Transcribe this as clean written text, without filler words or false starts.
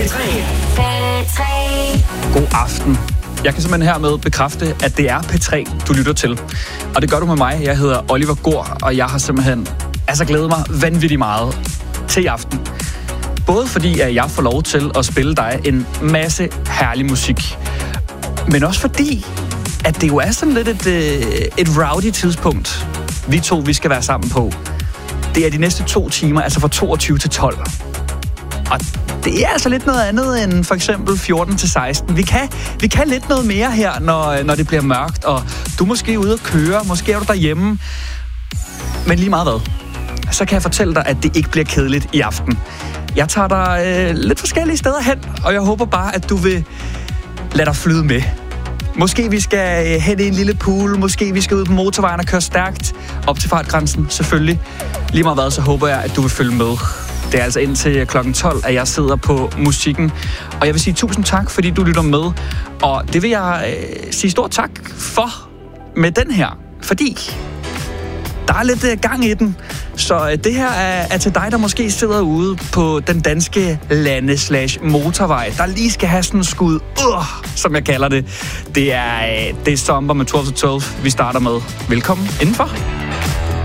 P3. God aften. Jeg kan simpelthen hermed bekræfte, at det er P3, du lytter til. Og det gør du med mig. Jeg hedder Oliver Gård, og jeg har simpelthen glædet mig vanvittigt meget til i aften. Både fordi, at jeg får lov til at spille dig en masse herlig musik, men også fordi, at det jo er sådan lidt et rowdy tidspunkt, vi skal være sammen på. Det er de næste 2 timer, altså fra 22 til 12. Og det er altså lidt noget andet end for eksempel 14 til 16. Vi kan lidt noget mere her, når det bliver mørkt, og du er måske ude at køre, måske er du derhjemme. Men lige meget hvad, så kan jeg fortælle dig, at det ikke bliver kedeligt i aften. Jeg tager dig lidt forskellige steder hen, og jeg håber bare, at du vil lade dig flyde med. Måske vi skal hen i en lille pool, måske vi skal ud på motorvejen og køre stærkt op til fartgrænsen, selvfølgelig. Lige meget hvad, så håber jeg, at du vil følge med. Det er altså indtil klokken 12, at jeg sidder på musikken. Og jeg vil sige tusind tak, fordi du lytter med. Og det vil jeg sige stort tak for med den her. Fordi der er lidt gang i den. Så det her er til dig, der måske sidder ude på den danske lande/motorvej, der lige skal have sådan en skud, som jeg kalder det. Det er Somber med 12 to 12, vi starter med. Velkommen indenfor.